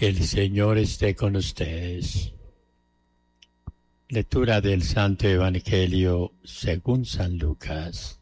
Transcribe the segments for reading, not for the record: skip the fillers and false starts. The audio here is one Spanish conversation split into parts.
El Señor esté con ustedes. Lectura del Santo Evangelio según San Lucas.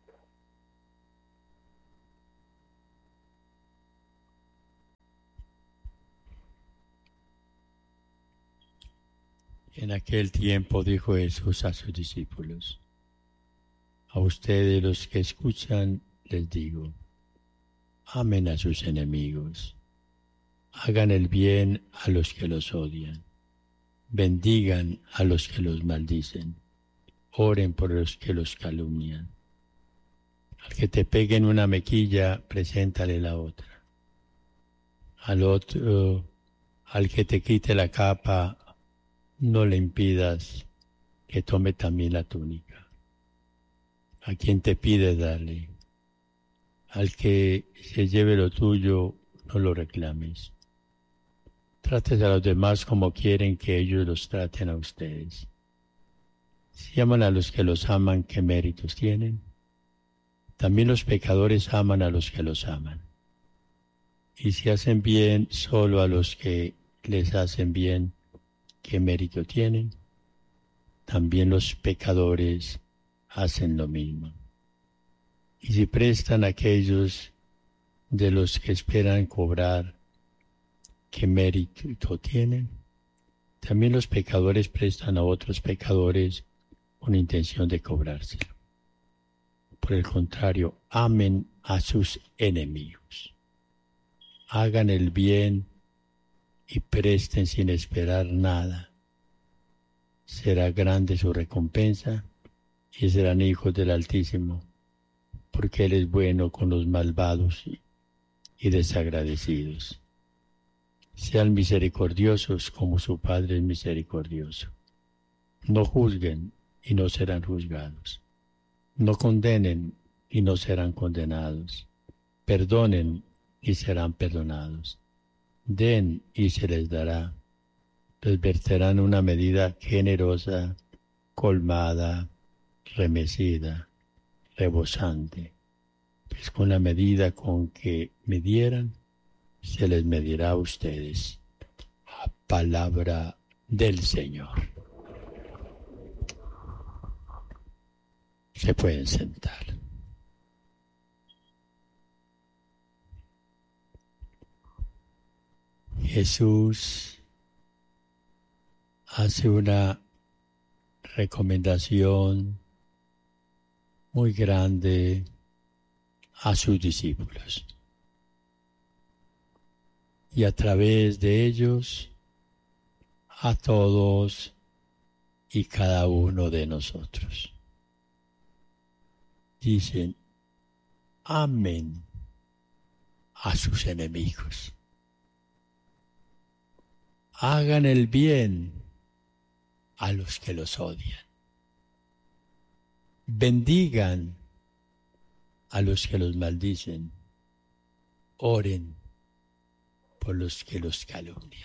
En aquel tiempo dijo Jesús a sus discípulos: a ustedes los que escuchan les digo, amen a sus enemigos, hagan el bien a los que los odian, bendigan a los que los maldicen, oren por los que los calumnian. Al que te pegue en una mejilla, preséntale la otra. Al que te quite la capa, no le impidas que tome también la túnica. A quien te pide, dale. Al que se lleve lo tuyo, no lo reclames. Trates a los demás como quieren que ellos los traten a ustedes. Si aman a los que los aman, ¿qué méritos tienen? También los pecadores aman a los que los aman. Y si hacen bien solo a los que les hacen bien, ¿qué mérito tienen? También los pecadores hacen lo mismo. Y si prestan a aquellos de los que esperan cobrar, ¿qué mérito tienen? También los pecadores prestan a otros pecadores con intención de cobrárselo. Por el contrario, amen a sus enemigos. Hagan el bien y presten sin esperar nada. Será grande su recompensa y serán hijos del Altísimo, porque Él es bueno con los malvados y desagradecidos. Sean misericordiosos como su Padre es misericordioso. No juzguen y no serán juzgados. No condenen y no serán condenados. Perdonen y serán perdonados. Den y se les dará. Les verterán una medida generosa, colmada, remecida, rebosante. Pues con la medida con que midieran, se les medirá a ustedes. Palabra del Señor. Se pueden sentar. Jesús hace una recomendación muy grande a sus discípulos. Y a través de ellos, a todos y cada uno de nosotros. Dicen, amen a sus enemigos. Hagan el bien a los que los odian. Bendigan a los que los maldicen. Oren por los que los calumnian.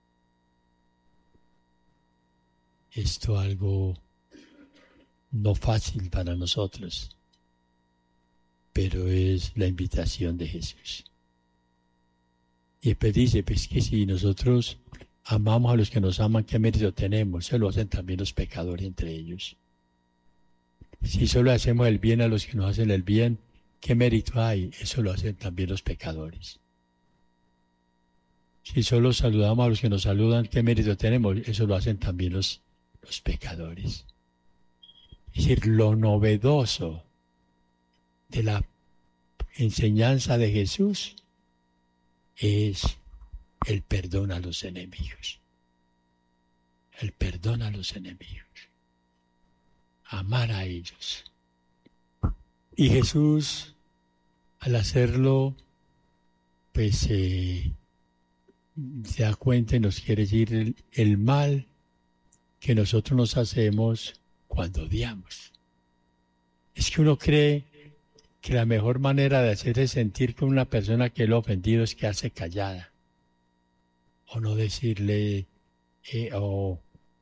Esto es algo no fácil para nosotros, pero es la invitación de Jesús. Y después dice, pues que si nosotros amamos a los que nos aman, ¿qué mérito tenemos? Se lo hacen también los pecadores entre ellos. Si solo hacemos el bien a los que nos hacen el bien, ¿qué mérito hay? Eso lo hacen también los pecadores. Si solo saludamos a los que nos saludan, ¿qué mérito tenemos? Eso lo hacen también los pecadores. Es decir, lo novedoso de la enseñanza de Jesús es el perdón a los enemigos. El perdón a los enemigos. Amar a ellos. Y Jesús, al hacerlo, pues se da cuenta y nos quiere decir el mal que nosotros nos hacemos cuando odiamos. Es que uno cree que la mejor manera de hacerse sentir con una persona que lo ha ofendido es quedarse callada. O no decirle, o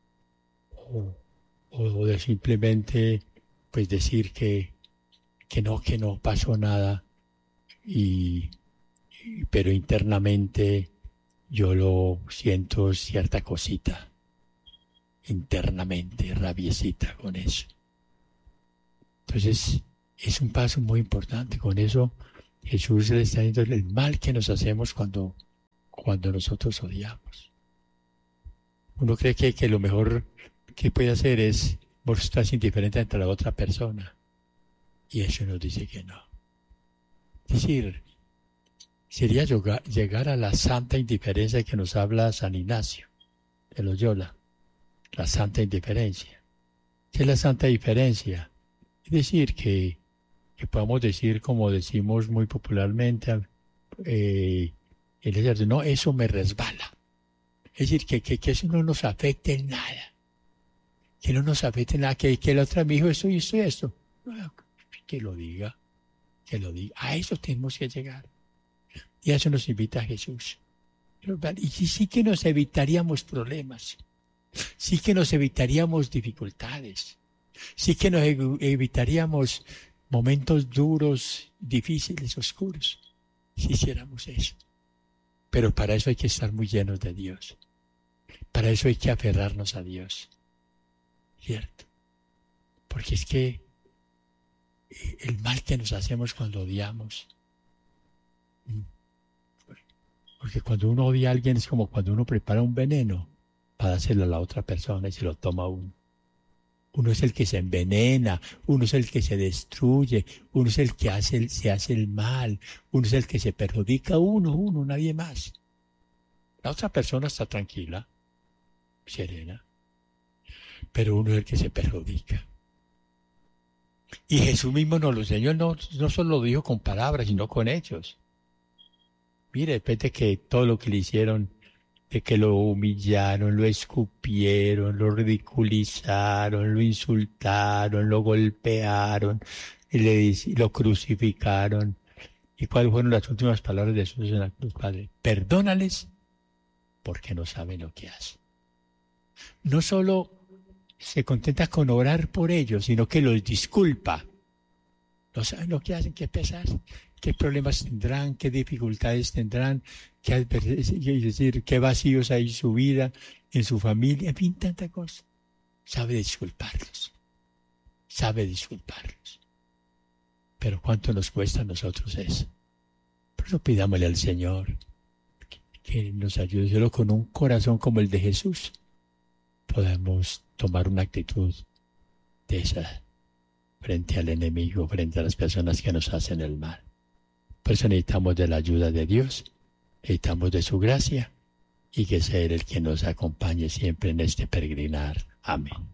de simplemente pues decir que no pasó nada, pero internamente yo lo siento cierta cosita internamente, rabiecita con eso. Entonces, es un paso muy importante. Con eso, Jesús le está diciendo el mal que nos hacemos cuando nosotros odiamos. Uno cree que lo mejor que puede hacer es mostrarse indiferente ante la otra persona. Y eso nos dice que no. Es decir, sería llegar a la santa indiferencia que nos habla San Ignacio de Loyola. La santa indiferencia. ¿Qué es la santa diferencia? Es decir, que podamos decir, como decimos muy popularmente, no, eso me resbala. Es decir, que eso no nos afecte en nada. Que no nos afecte en nada. Que el otro me dijo esto y esto y esto. Que lo diga. Que lo diga. A eso tenemos que llegar. Y a eso nos invita Jesús. Y sí que nos evitaríamos problemas. Sí que nos evitaríamos dificultades. Sí que nos evitaríamos momentos duros, difíciles, oscuros. Si hiciéramos eso. Pero para eso hay que estar muy llenos de Dios. Para eso hay que aferrarnos a Dios. ¿Cierto? Porque es que el mal que nos hacemos cuando odiamos. Porque cuando uno odia a alguien es como cuando uno prepara un veneno para dárselo a la otra persona y se lo toma uno. Uno es el que se envenena, uno es el que se destruye, uno es el que se hace el mal, uno es el que se perjudica, uno, nadie más. La otra persona está tranquila, serena, pero uno es el que se perjudica. Y Jesús mismo nos lo enseñó, no solo lo dijo con palabras, sino con hechos. Mire, después de que todo lo que le hicieron, de que lo humillaron, lo escupieron, lo ridiculizaron, lo insultaron, lo golpearon, y lo crucificaron. ¿Y cuáles fueron las últimas palabras de Jesús en la cruz, Padre? Perdónales porque no saben lo que hacen. No solo se contenta con orar por ellos, sino que los disculpa. No saben lo que hacen, qué pesar, qué problemas tendrán, qué dificultades tendrán, es decir, qué vacíos hay en su vida, en su familia, en fin, tanta cosa. Sabe disculparlos. Pero ¿cuánto nos cuesta a nosotros eso? Por eso pidámosle al Señor que nos ayude, solo con un corazón como el de Jesús podemos tomar una actitud de esa frente al enemigo, frente a las personas que nos hacen el mal. Por eso necesitamos de la ayuda de Dios, necesitamos de su gracia y que sea Él el que nos acompañe siempre en este peregrinar. Amén.